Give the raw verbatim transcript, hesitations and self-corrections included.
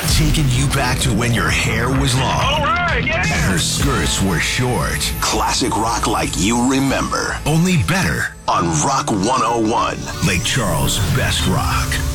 Taking you back to when your hair was long. All right, yeah. And her skirts were short. Classic rock like you remember. Only better. On Rock one oh one. Lake Charles' best rock.